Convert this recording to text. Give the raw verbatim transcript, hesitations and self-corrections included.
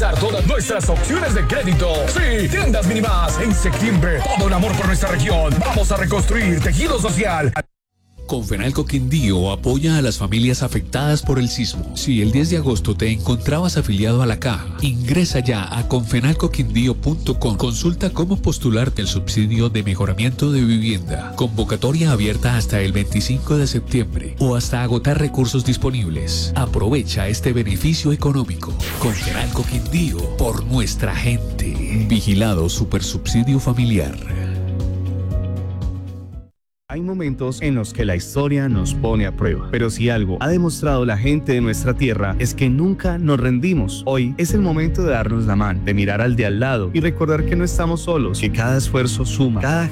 actualizar todas nuestras opciones de crédito. Sí, Tiendas Minimás. En septiembre, todo el amor por nuestra región. Vamos a reconstruir tejido social. Confenalco Quindío apoya a las familias afectadas por el sismo. Si el diez de agosto te encontrabas afiliado a la caja, ingresa ya a confenalco quindío punto com. Consulta cómo postularte el subsidio de mejoramiento de vivienda. Convocatoria abierta hasta el veinticinco de septiembre o hasta agotar recursos disponibles. Aprovecha este beneficio económico. Confenalco Quindío, por nuestra gente. Vigilado Supersubsidio Familiar. Hay momentos en los que la historia nos pone a prueba, pero si algo ha demostrado la gente de nuestra tierra es que nunca nos rendimos. Hoy es el momento de darnos la mano, de mirar al de al lado y recordar que no estamos solos, que cada esfuerzo suma, cada